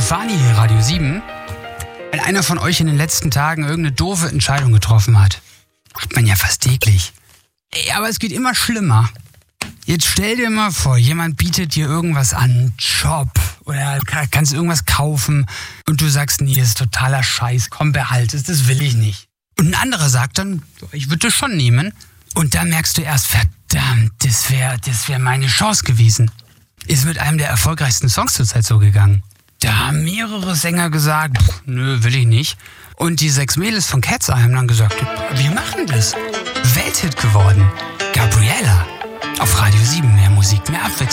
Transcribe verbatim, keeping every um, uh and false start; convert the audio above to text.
Stefanie hier, Radio sieben. Wenn einer von euch in den letzten Tagen irgendeine doofe Entscheidung getroffen hat, macht man ja fast täglich. Ey, aber es geht immer schlimmer. Jetzt stell dir mal vor, jemand bietet dir irgendwas an, einen Job oder kannst irgendwas kaufen und du sagst, nee, das ist totaler Scheiß, komm, behalt es, das will ich nicht. Und ein anderer sagt dann, ich würde das schon nehmen. Und dann merkst du erst, verdammt, das wäre das wär meine Chance gewesen. Ist mit einem der erfolgreichsten Songs zurzeit so gegangen. Da haben mehrere Sänger gesagt, pff, nö, will ich nicht. Und die sechs Mädels von Cat's Eye haben dann gesagt, wir machen das. Welthit geworden. Gabriella. Auf Radio sieben, mehr Musik, mehr Abwechslung.